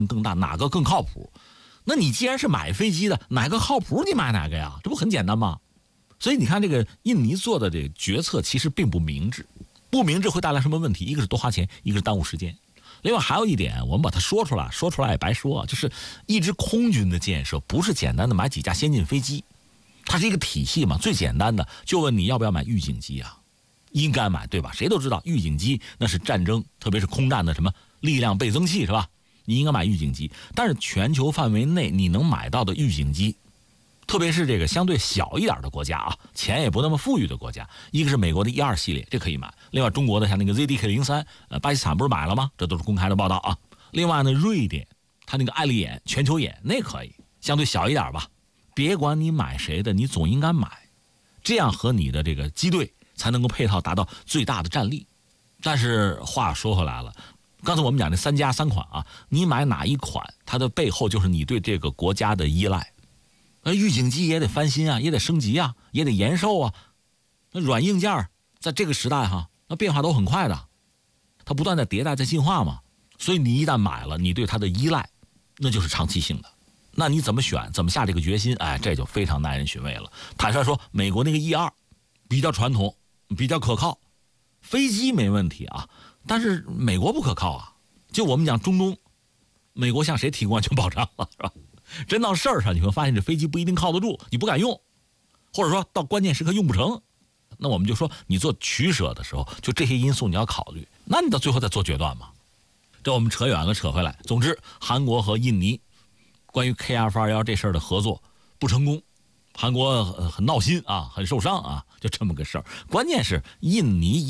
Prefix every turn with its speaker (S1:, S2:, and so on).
S1: 更大，哪个更靠谱？那你既然是买飞机的，哪个靠谱你买哪个呀？这不很简单吗？所以你看这个印尼做的这个决策其实并不明智，不明智会带来什么问题？一个是多花钱，一个是耽误时间。另外还有一点，我们把它说出来也白说，就是一支空军的建设不是简单的买几架先进飞机，它是一个体系嘛。最简单的就问你要不要买预警机啊？应该买，对吧？谁都知道预警机那是战争，特别是空战的什么力量倍增器，是吧？你应该买预警机。但是全球范围内你能买到的预警机，特别是这个相对小一点的国家啊，钱也不那么富裕的国家，一个是美国的12系列，这可以买。另外中国的像那个 ZDK03，巴基斯坦不是买了吗？这都是公开的报道啊。另外呢，瑞典它那个爱丽眼全球眼那可以，相对小一点吧。别管你买谁的，你总应该买，这样和你的这个机队才能够配套，达到最大的战力。但是话说回来了，刚才我们讲这3家3款啊，你买哪一款，它的背后就是你对这个国家的依赖。预警机也得翻新啊，也得升级啊，也得延寿啊。那软硬件在这个时代哈，那变化都很快的，它不断在迭代在进化嘛。所以你一旦买了，你对它的依赖那就是长期性的。那你怎么选，怎么下这个决心，这就非常耐人寻味了。坦率说，美国那个 E2 比较传统，比较可靠，飞机没问题啊，但是美国不可靠啊。就我们讲中东，美国向谁提供安全保障了，是吧？真到事儿上，你会发现这飞机不一定靠得住，你不敢用，或者说到关键时刻用不成。那我们就说，你做取舍的时候，就这些因素你要考虑，那你到最后再做决断嘛。这我们扯远了，扯回来。总之，韩国和印尼关于 KF21这事儿的合作不成功，韩国很闹心啊，很受伤啊，就这么个事儿。关键是印尼